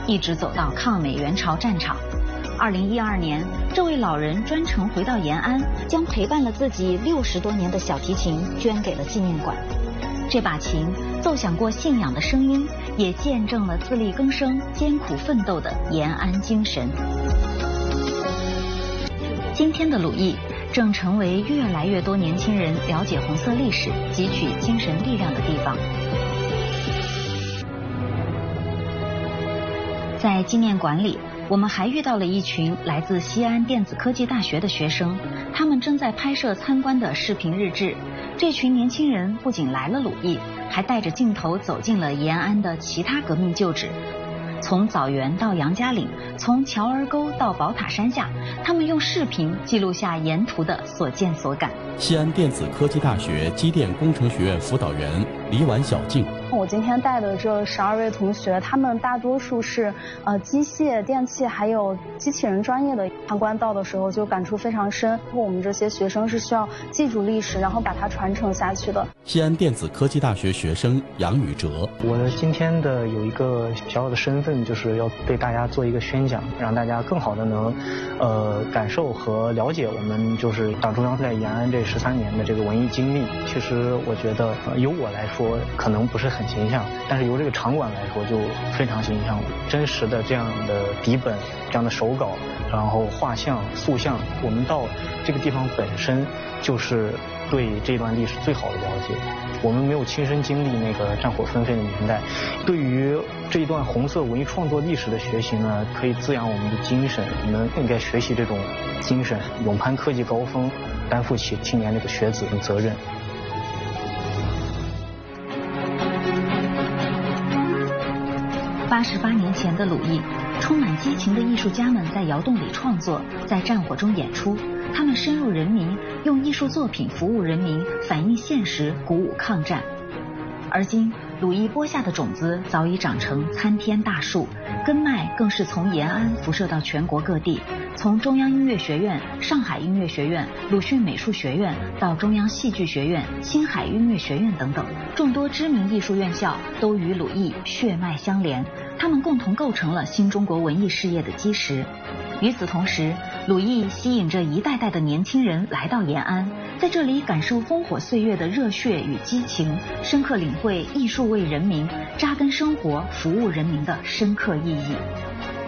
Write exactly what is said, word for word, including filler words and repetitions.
一直走到抗美援朝战场。二零一二年，这位老人专程回到延安，将陪伴了自己六十多年的小提琴捐给了纪念馆。这把琴奏响过信仰的声音，也见证了自力更生、艰苦奋斗的延安精神。今天的鲁艺正成为越来越多年轻人了解红色历史、汲取精神力量的地方。在纪念馆里，我们还遇到了一群来自西安电子科技大学的学生，他们正在拍摄参观的视频日志。这群年轻人不仅来了鲁艺，还带着镜头走进了延安的其他革命旧址。从枣园到杨家岭，从乔儿沟到宝塔山下，他们用视频记录下沿途的所见所感。 西安电子科技大学机电工程学院辅导员李婉小静。 我今天带的这十二位同学，他们大多数是呃机械、电气还有机器人专业的。参观到的时候就感触非常深。我们这些学生是需要记住历史，然后把它传承下去的。 西安电子科技大学学生杨宇哲。 我的今天的有一个小小的身份，就是要对大家做一个宣讲，让大家更好的能呃感受和了解我们就是党中央在延安这十三年的这个文艺经历。其实我觉得、呃、由我来说可能不是很形象，但是由这个场馆来说就非常形象。真实的这样的笔本、这样的手稿，然后画像、塑像，我们到这个地方本身就是对这段历史最好的了解。我们没有亲身经历那个战火纷飞的年代，对于这一段红色文艺创作历史的学习呢，可以滋养我们的精神。我们应该学习这种精神，勇攀科技高峰，担负起青年这个学子的责任。 八十八年前的鲁艺，充满激情的艺术家们在窑洞里创作，在战火中演出。他们深入人民，用艺术作品服务人民，反映现实，鼓舞抗战。而今，鲁艺播下的种子早已长成参天大树，根脉更是从延安辐射到全国各地。从中央音乐学院、上海音乐学院、鲁迅美术学院到中央戏剧学院、青海音乐学院等等，众多知名艺术院校都与鲁艺血脉相连，他们共同构成了新中国文艺事业的基石。与此同时，鲁艺吸引着一代代的年轻人来到延安，在这里感受烽火岁月的热血与激情，深刻领会艺术为人民、扎根生活、服务人民的深刻意义。